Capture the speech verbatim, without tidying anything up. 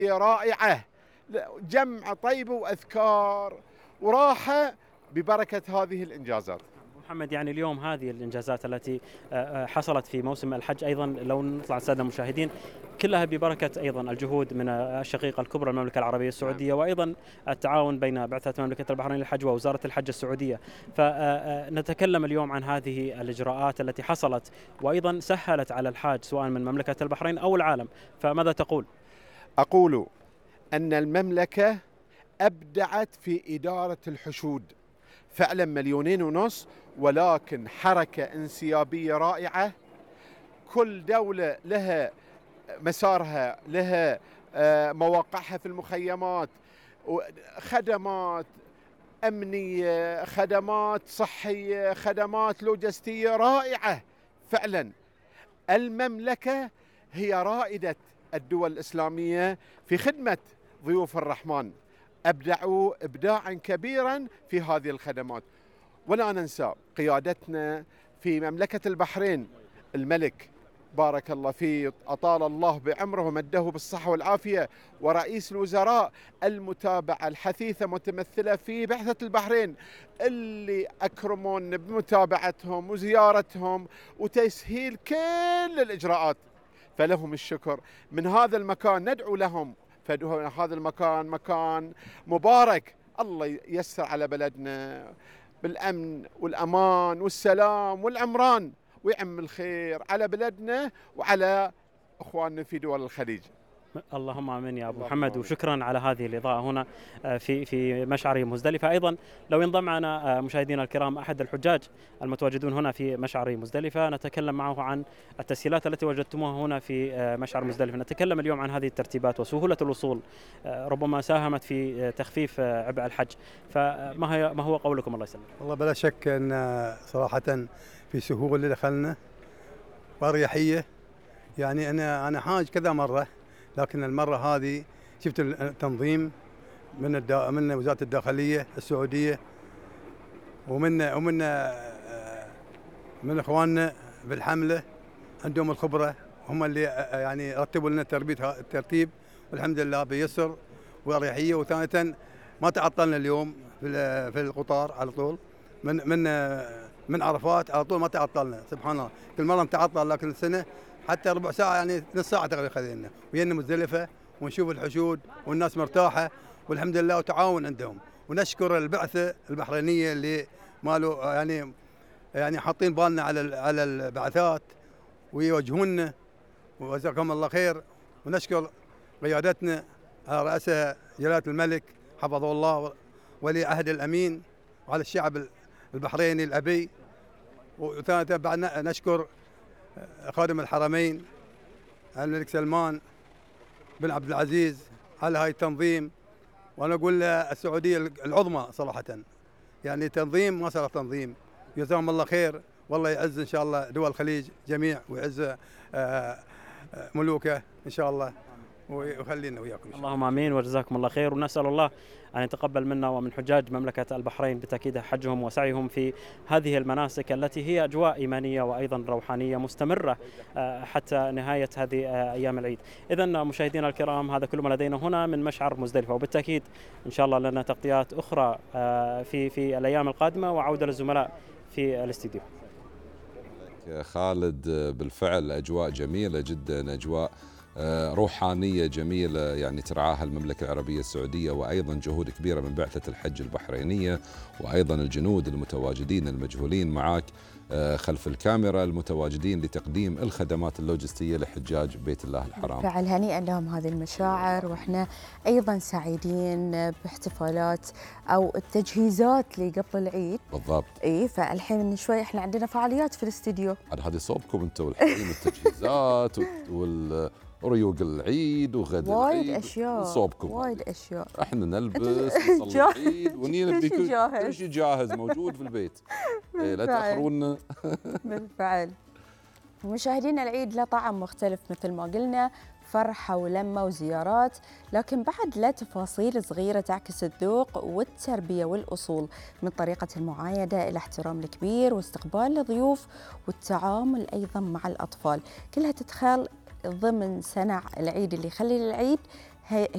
رائعة، جمع طيب وأذكار وراحة ببركة هذه الإنجازات. محمد، يعني اليوم هذه الإنجازات التي حصلت في موسم الحج، أيضا لو نطلع السادة المشاهدين، كلها ببركة أيضا الجهود من الشقيقة الكبرى المملكة العربية السعودية، وأيضا التعاون بين بعثة مملكة البحرين للحج ووزارة الحج السعودية. فنتكلم اليوم عن هذه الإجراءات التي حصلت وأيضا سهلت على الحاج سواء من مملكة البحرين أو العالم، فماذا تقول؟ أقول أن المملكة أبدعت في إدارة الحشود، فعلا مليونين ونص، ولكن حركة انسيابية رائعة. كل دولة لها مسارها، لها مواقعها في المخيمات، خدمات أمنية، خدمات صحية، خدمات لوجستية رائعة. فعلا المملكة هي رائدة الدول الإسلامية في خدمة ضيوف الرحمن، أبدعوا إبداعا كبيرا في هذه الخدمات. ولا ننسى قيادتنا في مملكة البحرين، الملك بارك الله فيه، أطال الله بعمره ومده بالصحة والعافية، ورئيس الوزراء، المتابعة الحثيثة متمثلة في بعثة البحرين اللي أكرمون بمتابعتهم وزيارتهم وتسهيل كل الإجراءات، فلهم الشكر. من هذا المكان ندعو لهم، فهذا المكان مكان مبارك، الله ييسر على بلدنا بالأمن والأمان والسلام والعمران، ويعم الخير على بلدنا وعلى أخواننا في دول الخليج. اللهم امين يا ابو محمد، وشكرا على هذه الاضاءه هنا في في مشعر مزدلفه. ايضا لو ينضم معنا مشاهدينا الكرام احد الحجاج المتواجدون هنا في مشعر مزدلفه، نتكلم معه عن التسهيلات التي وجدتموها هنا في مشعر مزدلفه. نتكلم اليوم عن هذه الترتيبات وسهوله الوصول، ربما ساهمت في تخفيف عبء الحج، فما هي ما هو قولكم؟ الله يسلمك. والله بلا شك ان صراحه في سهوله دخلنا واريحيه. يعني انا انا حاج كذا مره، لكن المرة هذه شفت التنظيم من الدا من وزارة الداخلية السعودية، ومن ومن من اخواننا بالحملة عندهم الخبرة، هم اللي يعني رتبوا لنا الترتيب، والحمد لله بيسر واريحية. وثانيا ما تعطلنا اليوم في في القطار على طول، من من من عرفات على طول ما تعطلنا. سبحان الله، كل مرة نتعطل، لكن السنة حتى ربع ساعة يعني نص ساعة تقريبا خذينا، ويانا مزدلفة ونشوف الحشود والناس مرتاحة والحمد لله، وتعاون عندهم. ونشكر البعثة البحرينية اللي مالوا يعني يعني حاطين بالنا على على البعثات ويوجهوننا، وجزاكم الله خير. ونشكر قيادتنا على رأسها جلالة الملك حفظه الله ولي عهد الأمين، وعلى الشعب البحريني الأبي. وثالثا بعد نشكر خادم الحرمين الملك سلمان بن عبد العزيز على هاي التنظيم. وانا اقول له السعوديه العظمى صراحه، يعني تنظيم ما صار تنظيم، جزاهم الله خير. والله يعز ان شاء الله دول الخليج جميع، ويعز ملوكه ان شاء الله، ويخلينا وياكم. اللهم امين وجزاكم الله خير. ونسال الله أن يتقبل منا ومن حجاج مملكة البحرين بالتأكيد حجهم وسعيهم في هذه المناسك التي هي أجواء إيمانية وأيضا روحانية مستمرة حتى نهاية هذه أيام العيد. إذن مشاهدينا الكرام، هذا كل ما لدينا هنا من مشعر مزدلفة، وبالتأكيد إن شاء الله لنا تغطيات أخرى في في الأيام القادمة، وعودة للزملاء في الاستديو. خالد، بالفعل أجواء جميلة جدا، أجواء روحانية جميلة يعني ترعاها المملكة العربية السعودية، وأيضا جهود كبيرة من بعثة الحج البحرينية، وأيضا الجنود المتواجدين المجهولين معك خلف الكاميرا المتواجدين لتقديم الخدمات اللوجستية لحجاج بيت الله الحرام. فعل هنيئا لهم هذه المشاعر، وإحنا أيضا سعيدين باحتفالات أو التجهيزات لقبل العيد. بالضبط. إيه، فالحين شوي إحنا عندنا فعاليات في الاستديو. هذه صوبكم أنتم الحين، التجهيزات وال ريوق العيد وغد وايد العيد اشياء صوبكم، وايد اشياء. احنا نلبس نصلي العيد ونينا كل شيء جاهز موجود في البيت. إيه، لا تاخرونا. بالفعل. مشاهدينا، العيد له طعم مختلف مثل ما قلنا، فرحة ولمة وزيارات، لكن بعد له تفاصيل صغيرة تعكس الذوق والتربية والأصول، من طريقة المعايدة إلى احترام الكبير واستقبال الضيوف والتعامل أيضا مع الأطفال، كلها تدخل ضمن صنع العيد اللي يخلي العيد